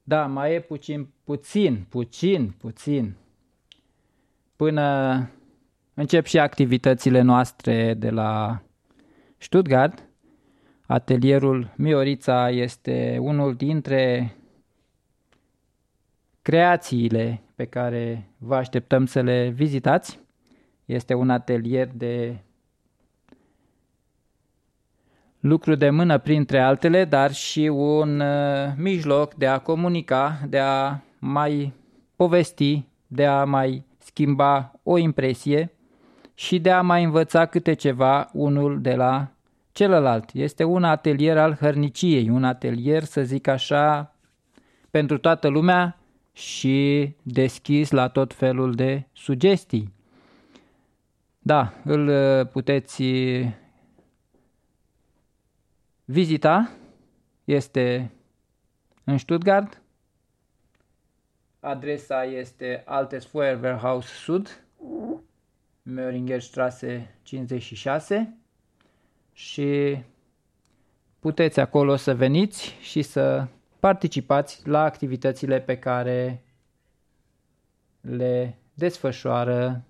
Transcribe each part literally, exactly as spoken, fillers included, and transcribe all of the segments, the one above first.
Da, mai e puțin, puțin, puțin, puțin, până încep și activitățile noastre de la Stuttgart. Atelierul Miorița este unul dintre creațiile pe care vă așteptăm să le vizitați. Este un atelier de lucru de mână printre altele, dar și un uh, mijloc de a comunica, de a mai povesti, de a mai schimba o impresie și de a mai învăța câte ceva unul de la celălalt. Este un atelier al hărniciei, un atelier, să zic așa, pentru toată lumea și deschis la tot felul de sugestii. Da, îl puteți vizita, este în Stuttgart, adresa este Altes Feuerwehrhaus Sud, Möhringerstraße cincizeci și șase și puteți acolo să veniți și să participați la activitățile pe care le desfășoară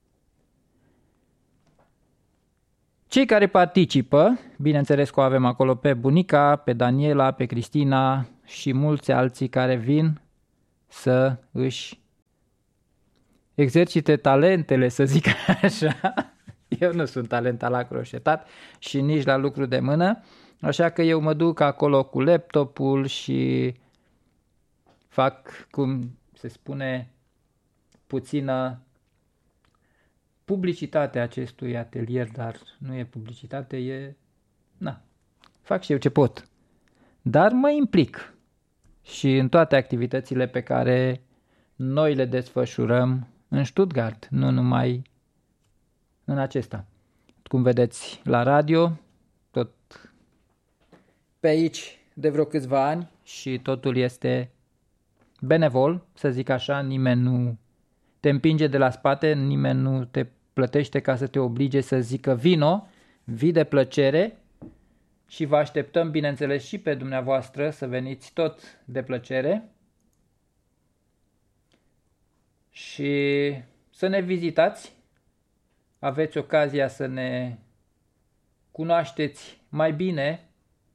cei care participă. Bineînțeles că o avem acolo pe bunica, pe Daniela, pe Cristina și mulți alții care vin să își exercite talentele, să zic așa. Eu nu sunt talentat la croșetat și nici la lucru de mână, așa că eu mă duc acolo cu laptopul și fac, cum se spune, puțină publicitate acestui atelier, dar nu e publicitate, e... Na, fac și eu ce pot. Dar mă implic și în toate activitățile pe care noi le desfășurăm în Stuttgart, nu numai în acesta. Cum vedeți la radio, tot pe aici de vreo câțiva ani și totul este benevol, să zic așa, nimeni nu te împinge de la spate, nimeni nu te plătește ca să te oblige să zică vino, vii de plăcere și vă așteptăm, bineînțeles, și pe dumneavoastră să veniți tot de plăcere și să ne vizitați. Aveți ocazia să ne cunoașteți mai bine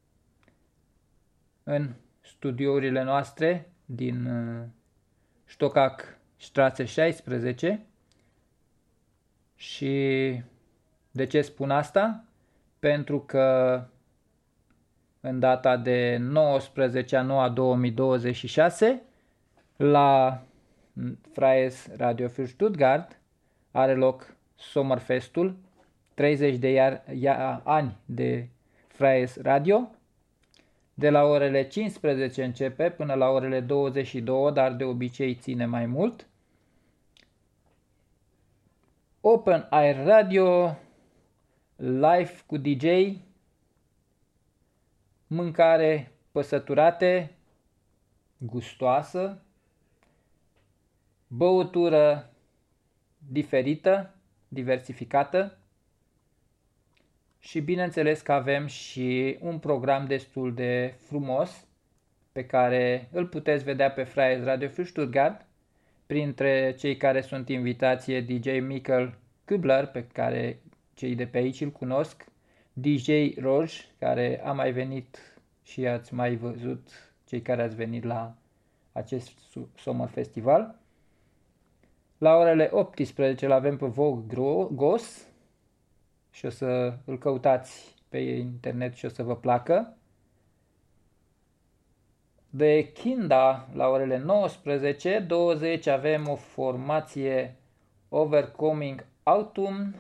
în studiourile noastre din Stockach Straße șaisprezece. Și de ce spun asta? Pentru că în data de nouăsprezece a noua două mii douăzeci și șase la Freies Radio für Stuttgart are loc Sommerfestul, treizeci de iar, ia, ani de Freies Radio. De la orele cincisprezece începe până la orele douăzeci și două, dar de obicei ține mai mult. Open Air Radio, live cu D J, mâncare păsăturate, gustoasă, băutură diferită, diversificată și bineînțeles că avem și un program destul de frumos pe care îl puteți vedea pe Freies Radio für Stuttgart. Printre cei care sunt invitați e D J Michael Kübler, pe care cei de pe aici îl cunosc, D J Roj, care a mai venit și ați mai văzut cei care ați venit la acest Summer Festival. La orele optsprezece îl avem pe Vogue Goss și o să îl căutați pe internet și o să vă placă. De Kinda la orele nouăsprezece douăzeci avem o formație Overcoming Autumn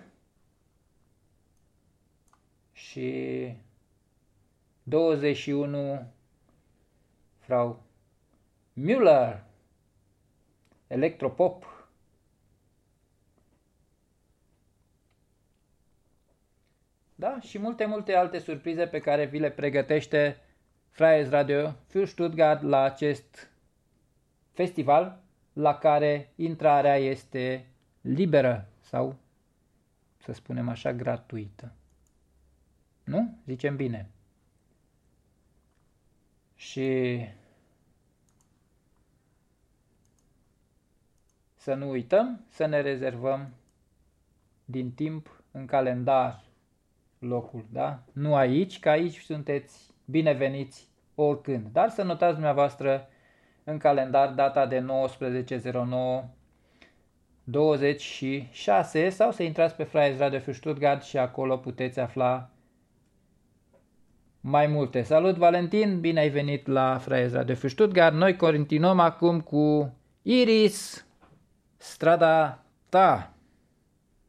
și douăzeci și unu Frau Müller, Electropop. Da, și multe, multe alte surprize pe care vi le pregătește Freies Radio für Stuttgart la acest festival, la care intrarea este liberă sau, să spunem așa, gratuită. Nu? Zicem bine. Și să nu uităm să ne rezervăm din timp în calendar locul, da? Nu aici, că aici sunteți bineveniți oricând, dar să notați dumneavoastră în calendar data de nouăsprezece zero nouă douăzeci și șase sau să intrați pe Freies Radio für Stuttgart și acolo puteți afla mai multe. Salut, Valentin, bine ai venit la Freies Radio für Stuttgart. Noi continuăm acum cu Iris, strada ta.